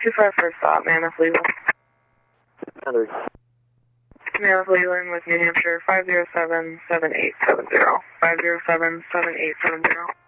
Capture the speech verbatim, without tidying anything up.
two five first stop, Mammoth Leland. Another. Mammoth Leland with New Hampshire, five zero seven seven eight seven zero. five zero seven seven eight seven zero.